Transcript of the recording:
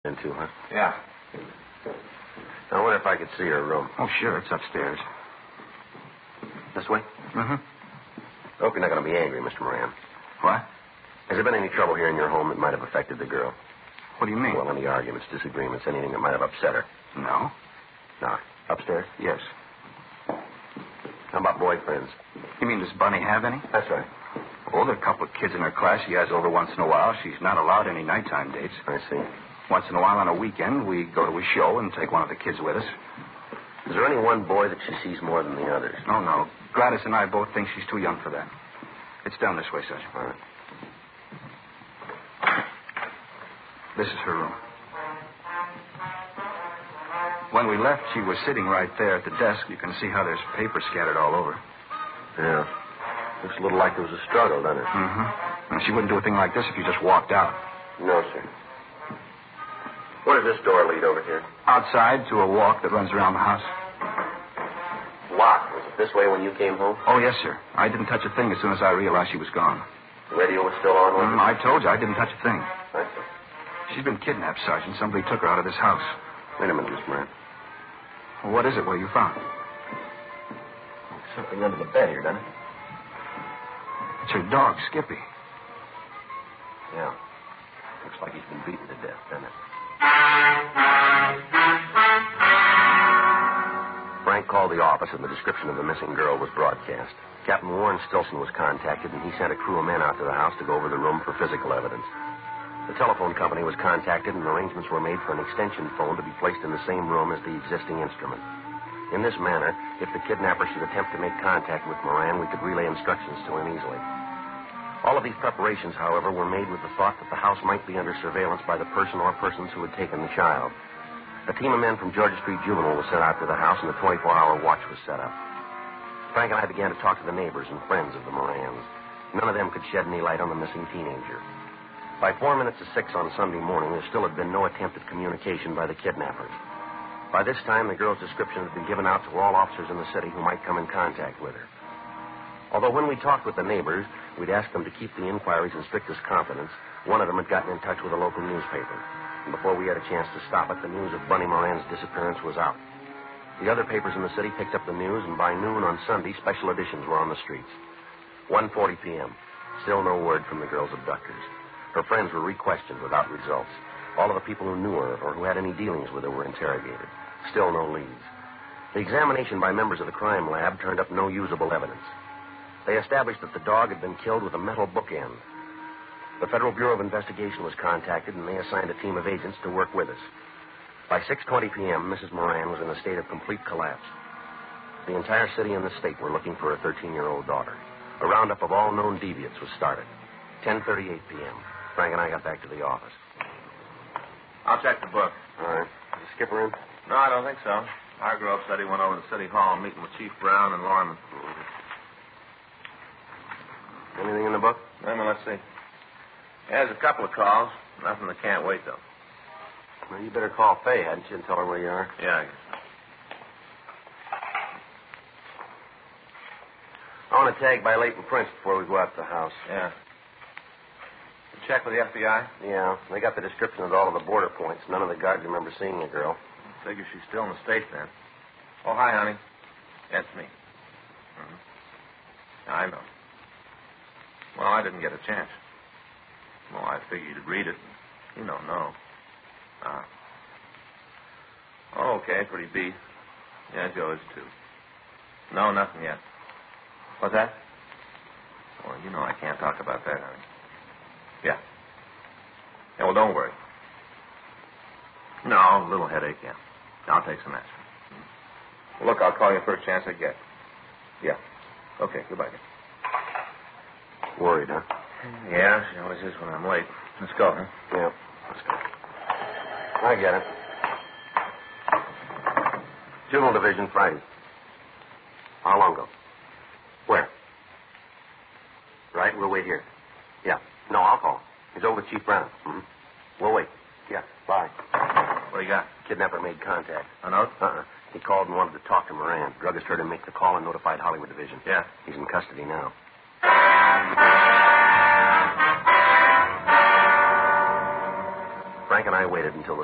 Into, huh? Yeah. I wonder if I could see her room. Oh, sure. It's upstairs. This way? Mm-hmm. I hope you're not going to be angry, Mr. Moran. What? Has there been any trouble here in your home that might have affected the girl? What do you mean? Well, any arguments, disagreements, anything that might have upset her? No. No. Upstairs? Yes. How about boyfriends? You mean, does Bunny have any? That's right. Oh, there are a couple of kids in her class she has over once in a while. She's not allowed any nighttime dates. I see. Once in a while on a weekend, we go to a show and take one of the kids with us. Is there any one boy that she sees more than the others? Oh, no. Gladys and I both think she's too young for that. It's down this way, Sergeant. All right. This is her room. When we left, she was sitting right there at the desk. You can see how there's paper scattered all over. Yeah. Looks a little like there was a struggle, doesn't it? Mm-hmm. And she wouldn't do a thing like this if you just walked out. No, sir. Where does this door lead over here? Outside to a walk that runs around the house. Locked. Was it this way when you came home? Oh, yes, sir. I didn't touch a thing as soon as I realized she was gone. The radio was still on, wasn't it? I told you I didn't touch a thing. I see. She's been kidnapped, Sergeant. Somebody took her out of this house. Wait a minute, Miss Moran. Well, what is it? What you found? Something under the bed here, doesn't it? It's her dog, Skippy. Yeah. Looks like he's been beaten to death, doesn't it? Frank called the office and the description of the missing girl was broadcast. Captain Warren Stilson was contacted and he sent a crew of men out to the house to go over the room for physical evidence. The telephone company was contacted and arrangements were made for an extension phone to be placed in the same room as the existing instrument. In this manner, if the kidnapper should attempt to make contact with Moran, we could relay instructions to him easily. All of these preparations, however, were made with the thought that the house might be under surveillance by the person or persons who had taken the child. A team of men from Georgia Street Juvenile was sent out to the house and a 24-hour watch was set up. Frank and I began to talk to the neighbors and friends of the Morans. None of them could shed any light on the missing teenager. By 4 minutes to 6 on Sunday morning, there still had been no attempt at communication by the kidnappers. By this time, the girl's description had been given out to all officers in the city who might come in contact with her. Although when we talked with the neighbors, we'd asked them to keep the inquiries in strictest confidence, one of them had gotten in touch with a local newspaper. And before we had a chance to stop it, the news of Bunny Moran's disappearance was out. The other papers in the city picked up the news, and by noon on Sunday, special editions were on the streets. 1:40 p.m. Still no word from the girl's abductors. Her friends were re-questioned without results. All of the people who knew her or who had any dealings with her were interrogated. Still no leads. The examination by members of the crime lab turned up no usable evidence. They established that the dog had been killed with a metal bookend. The Federal Bureau of Investigation was contacted, and they assigned a team of agents to work with us. By 6:20 p.m., Mrs. Moran was in a state of complete collapse. The entire city and the state were looking for a 13-year-old daughter. A roundup of all known deviants was started. 10:38 p.m. Frank and I got back to the office. I'll check the book. All right. Is the skipper in? No, I don't think so. Hargrove said he went over to City Hall meeting with Chief Brown and Lorman. Anything in the book? Let's see. There's a couple of calls. Nothing that can't wait, though. Well, you better call Faye, hadn't you, and tell her where you are? Yeah, I guess so. I want to tag by Leighton Prince before we go out to the house. Yeah. You check with the FBI? Yeah, they got the description of all of the border points. None of the guards remember seeing the girl. Figure she's still in the States, then. Oh, hi, honey. That's me. Mm-hmm. I know. Well, I didn't get a chance. Well, I figured you'd read it. You don't know. Oh, okay, pretty beat. Yeah, Joe is, too. No, nothing yet. What's that? Well, you know I can't talk about that, honey. Yeah. Yeah, well, don't worry. No, a little headache, yeah. I'll take some aspirin. Well, look, I'll call you first chance I get. Yeah. Okay, goodbye. Worried, huh? Yeah, she always is when I'm late. Let's go, huh? Yeah, let's go. I get it. Juvenile Division, Friday. How long ago? Where? Right, we'll wait here. Yeah. No, I'll call. He's over with Chief Brown. Mm-hmm. We'll wait. Yeah, bye. What do you got? Kidnapper made contact. A note? He called and wanted to talk to Moran. Druggist heard him make the call and notified Hollywood Division. Yeah. He's in custody now. Frank and I waited until the